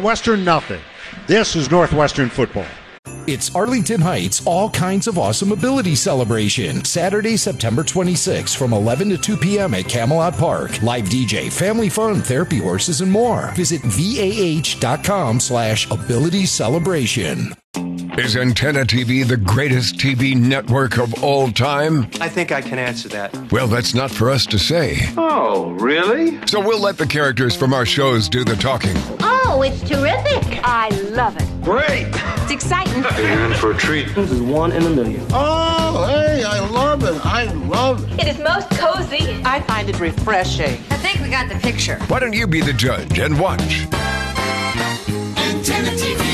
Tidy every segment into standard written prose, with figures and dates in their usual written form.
Northwestern nothing. This is Northwestern football. It's Arlington Heights All Kinds of Awesome Ability Celebration, Saturday, September 26th from 11 to 2 p.m. at Camelot Park. Live DJ, family fun, therapy horses, and more. Visit VAH.com/ability celebration. Is Antenna TV the greatest TV network of all time? I think I can answer that. Well, that's not for us to say. Oh, really? So we'll let the characters from our shows do the talking. Oh, it's terrific. I love it. Great. It's exciting. You're in for a treat. This is 1 in a million. Oh, hey, I love it. I love it. It is most cozy. I find it refreshing. I think we got the picture. Why don't you be the judge and watch? Antenna TV.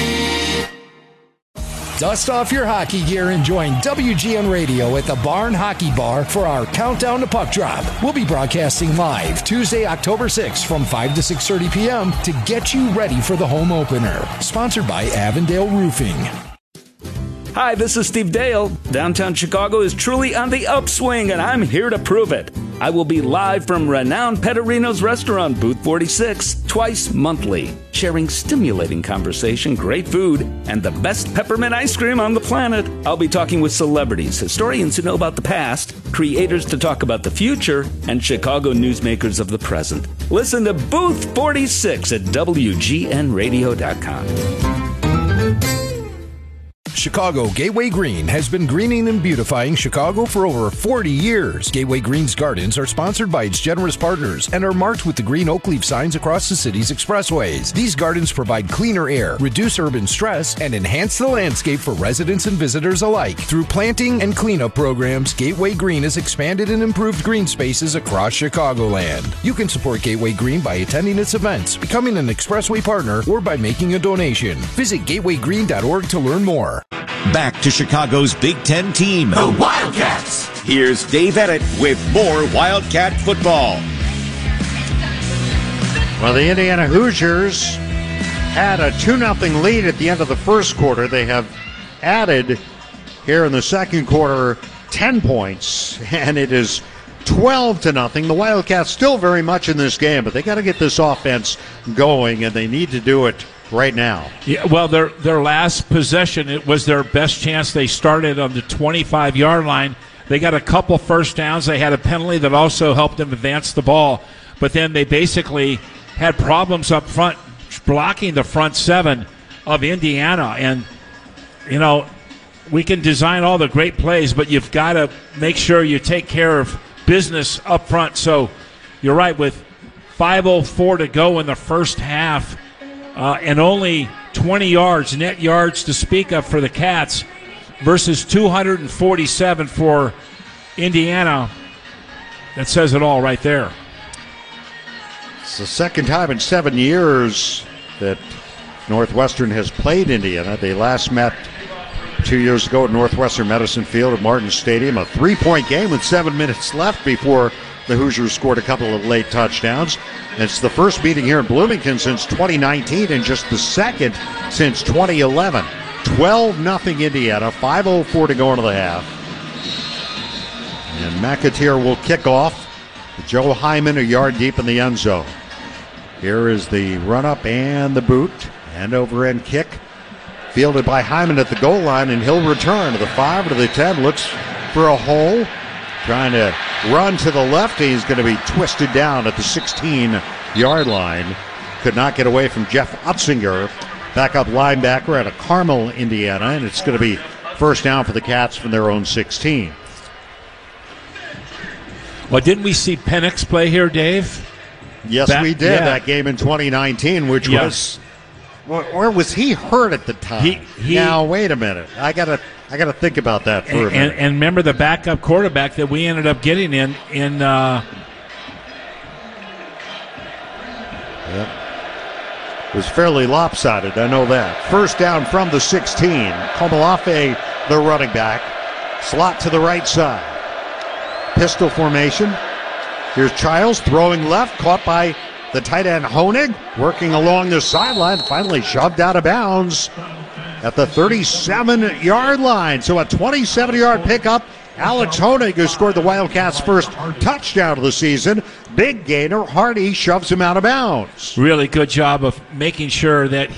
Dust off your hockey gear and join WGN Radio at the Barn Hockey Bar for our Countdown to Puck Drop. We'll be broadcasting live Tuesday, October 6th from 5 to 6:30 p.m. to get you ready for the home opener. Sponsored by Avondale Roofing. Hi, this is Steve Dale. Downtown Chicago is truly on the upswing, and I'm here to prove it. I will be live from renowned Petterino's restaurant, Booth 46, twice monthly, sharing stimulating conversation, great food, and the best peppermint ice cream on the planet. I'll be talking with celebrities, historians who know about the past, creators to talk about the future, and Chicago newsmakers of the present. Listen to Booth 46 at WGNradio.com. Chicago Gateway Green has been greening and beautifying Chicago for over 40 years. Gateway Green's gardens are sponsored by its generous partners and are marked with the green oak leaf signs across the city's expressways. These gardens provide cleaner air, reduce urban stress, and enhance the landscape for residents and visitors alike. Through planting and cleanup programs, Gateway Green has expanded and improved green spaces across Chicagoland. You can support Gateway Green by attending its events, becoming an expressway partner, or by making a donation. Visit gatewaygreen.org to learn more. Back to Chicago's Big Ten team, the Wildcats. Here's Dave Edit with more Wildcat football. Well, the Indiana Hoosiers had a 2-0 lead at the end of the first quarter. They have added here in the second quarter 10 points, and it is 12-0. The Wildcats still very much in this game, but they got to get this offense going, and they need to do it right now. Yeah, well, their last possession, it was their best chance. They started on the 25-yard line. They got a couple first downs. They had a penalty that also helped them advance the ball. But then they basically had problems up front blocking the front seven of Indiana. And, you know, we can design all the great plays, but you've got to make sure you take care of business up front. So you're right, with 5:04 to go in the first half, and only 20 yards, net yards to speak of for the Cats versus 247 for Indiana. That says it all right there. It's the second time in 7 years that Northwestern has played Indiana. They last met 2 years ago at Northwestern Medicine Field at Martin Stadium. A 3-point game with 7 minutes left before the Hoosiers scored a couple of late touchdowns. It's the first meeting here in Bloomington since 2019 and just the second since 2011. 12-0 Indiana, 5:04 to go into the half. And McAteer will kick off. Joe Hyman a yard deep in the end zone. Here is the run-up and the boot. And over-end kick. Fielded by Hyman at the goal line, and he'll return to the 5 to the 10. Looks for a hole. Trying to run to the left. He's going to be twisted down at the 16-yard line. Could not get away from Jeff Utzinger, backup linebacker out of Carmel, Indiana, and it's going to be first down for the Cats from their own 16. Well, didn't we see Penix play here, Dave? Yes, we did. That game in 2019, which was... Or was he hurt at the time? Now, wait a minute. I gotta think about that for a minute. And remember the backup quarterback that we ended up getting in Yep. It was fairly lopsided, I know that. First down from the 16. Komolafe, the running back. Slot to the right side. Pistol formation. Here's Childs throwing left, caught by the tight end Honig, working along the sideline, finally shoved out of bounds at the 37-yard line. So a 27-yard pickup. Alex Honig, who scored the Wildcats' first touchdown of the season. Big gainer. Hardy shoves him out of bounds. Really good job of making sure that